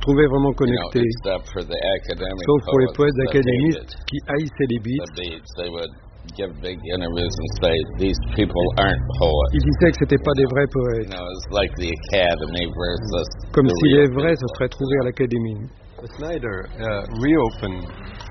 trouvaient vraiment connectés. Sauf pour les poètes académistes qui haïssaient les Beats. Give big interviews and say these people aren't poets. Ils disaient que c'était pas des vrais poètes. It's like the Academy versus comme si les vrais se seraient trouvés à l'Académie. Snyder reopened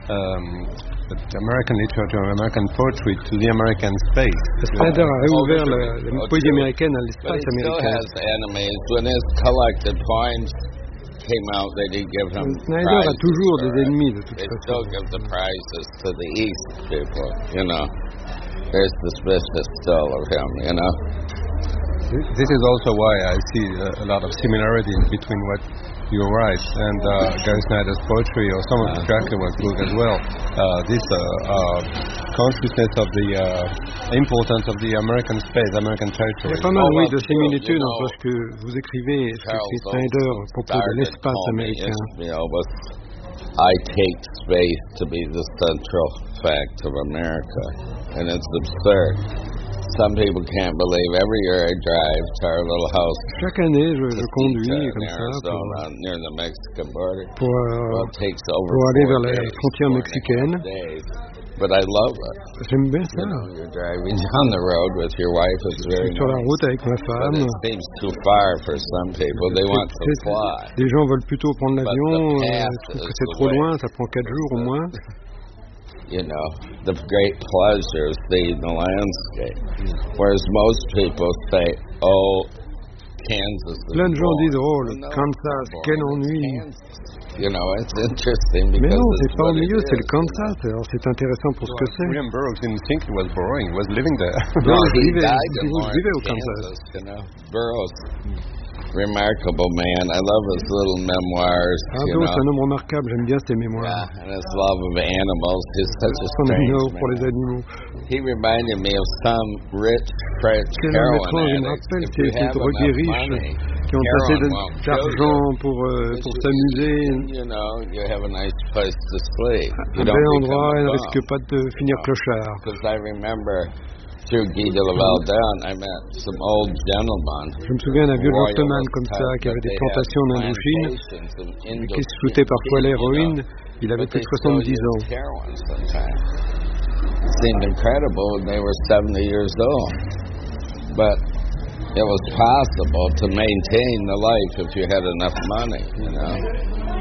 American literature, American poetry to the American space. Snyder a réouvert la poésie américaine à l'espace américain. When his collected poems came out, they didn't give him Snyder a toujours des ennemis de toute façon. They still give the prizes to the East people, There's suspicious still of him, This is also why I see a lot of similarities between what you write and Gary Snyder's poetry, or some of the Krakauer's book as well. This consciousness of the importance of the American space, American territory. Il y a pas mal, oui, de similitudes entre ce que vous écrivez et ce qu'écrit Snyder à propos de l'espace américain. I take space to be the central fact of America, and it's absurd. Some people can't believe. Every year I drive to our little house. Chaque année, je conduis comme ça near the Mexican border. Pour aller vers la frontière mexicaine. But I love it. J'aime bien ça. You're driving down the road with your wife. It's very sur la route avec ma femme. But it seems too far for some people. They want to fly. Les gens veulent plutôt prendre l'avion. Je trouve que c'est trop loin. Ça prend 4 jours au moins. The great pleasure of seeing the landscape. Whereas most people say, Kansas is plein de gens disent, le Kansas, quel ennui. It's interesting because mais non, c'est pas ennuyeux, c'est le Kansas. Alors c'est intéressant pour ce que c'est. William Burroughs didn't think it was boring. He was living there. No, he vivait au Kansas. Burroughs. Remarkable man. I love his little memoirs. C'est un homme remarquable. J'aime bien ses mémoires. Yeah, and his love of animals. He's such a strange man. Pour les animaux. He reminded me of some rich French heroin addicts. If you have enough money, qui ont assez d'argent pour s'amuser. You have a nice place to sleep. Un bel endroit, elle ne risque pas de finir clochard. Because I remember through Guy de Lavaldin, I met some old gentlemen. Je me souviens d'un vieux gentleman comme ça qui avait des plantations en Indochine et qui se foutait parfois l'héroïne. Il avait plus de 70 ans. It seemed incredible when they were 70 years old. But it was possible to maintain the life if you had enough money,